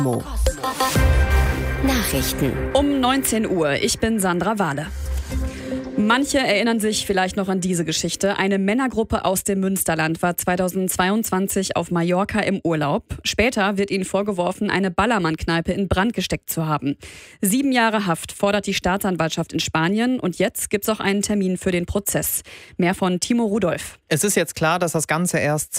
Nachrichten. Um 19 Uhr. Ich bin Sandra Wahle. Manche erinnern sich vielleicht noch an diese Geschichte. Eine Männergruppe aus dem Münsterland war 2022 auf Mallorca im Urlaub. Später wird ihnen vorgeworfen, eine Ballermann-Kneipe in Brand gesteckt zu haben. 7 Jahre Haft fordert die Staatsanwaltschaft in Spanien. Und jetzt gibt es auch einen Termin für den Prozess. Mehr von Timo Rudolph. Es ist jetzt klar, dass das Ganze erst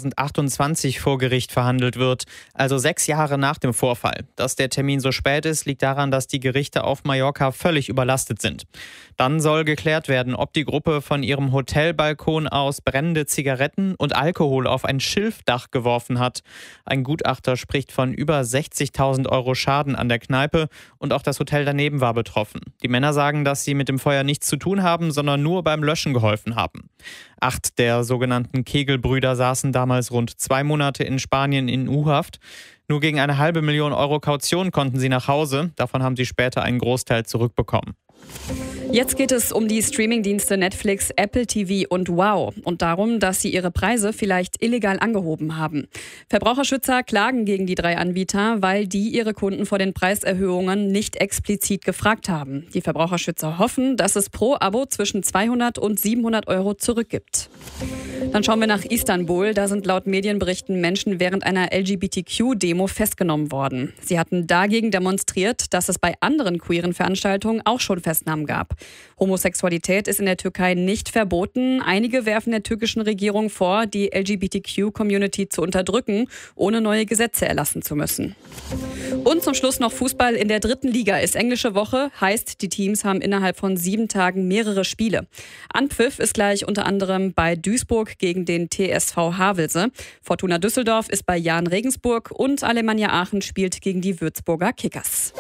2028 vor Gericht verhandelt wird. Also 6 Jahre nach dem Vorfall. Dass der Termin so spät ist, liegt daran, dass die Gerichte auf Mallorca völlig überlastet sind. Dann soll geklärt werden, ob die Gruppe von ihrem Hotelbalkon aus brennende Zigaretten und Alkohol auf ein Schilfdach geworfen hat. Ein Gutachter spricht von über 60.000 Euro Schaden an der Kneipe und auch das Hotel daneben war betroffen. Die Männer sagen, dass sie mit dem Feuer nichts zu tun haben, sondern nur beim Löschen geholfen haben. 8 der sogenannten Kegelbrüder saßen damals rund 2 Monate in Spanien in U-Haft. Nur gegen 500.000 Euro Kaution konnten sie nach Hause. Davon haben sie später einen Großteil zurückbekommen. Jetzt geht es um die Streamingdienste Netflix, Apple TV und Wow und darum, dass sie ihre Preise vielleicht illegal angehoben haben. Verbraucherschützer klagen gegen die 3 Anbieter, weil die ihre Kunden vor den Preiserhöhungen nicht explizit gefragt haben. Die Verbraucherschützer hoffen, dass es pro Abo zwischen 200 und 700 Euro zurückgibt. Dann schauen wir nach Istanbul. Da sind laut Medienberichten Menschen während einer LGBTQ-Demo festgenommen worden. Sie hatten dagegen demonstriert, dass es bei anderen queeren Veranstaltungen auch schon Festnahmen gab. Homosexualität ist in der Türkei nicht verboten. Einige werfen der türkischen Regierung vor, die LGBTQ-Community zu unterdrücken, ohne neue Gesetze erlassen zu müssen. Und zum Schluss noch Fußball in der 3. Liga. Ist englische Woche, heißt, die Teams haben innerhalb von 7 Tagen mehrere Spiele. Anpfiff ist gleich unter anderem bei Duisburg gegen den TSV Havelse. Fortuna Düsseldorf ist bei Jahn Regensburg und Alemannia Aachen spielt gegen die Würzburger Kickers.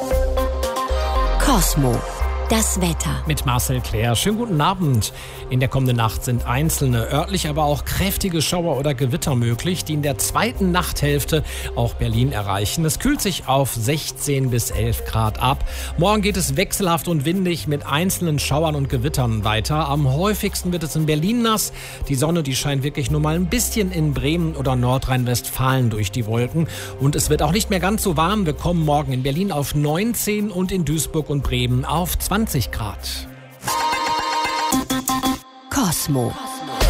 Cosmo. Das Wetter. Mit Marcel Claire. Schönen guten Abend. In der kommenden Nacht sind einzelne, örtlich aber auch kräftige Schauer oder Gewitter möglich, die in der zweiten Nachthälfte auch Berlin erreichen. Es kühlt sich auf 16 bis 11 Grad ab. Morgen geht es wechselhaft und windig mit einzelnen Schauern und Gewittern weiter. Am häufigsten wird es in Berlin nass. Die Sonne, die scheint wirklich nur mal ein bisschen in Bremen oder Nordrhein-Westfalen durch die Wolken. Und es wird auch nicht mehr ganz so warm. Wir kommen morgen in Berlin auf 19 und in Duisburg und Bremen auf 20 Grad. Cosmo.